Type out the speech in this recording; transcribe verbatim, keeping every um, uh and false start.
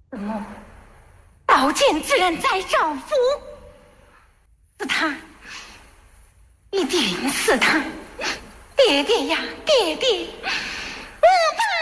子木宝剑之人在赵府，是他，一定是他！爹爹呀，爹爹！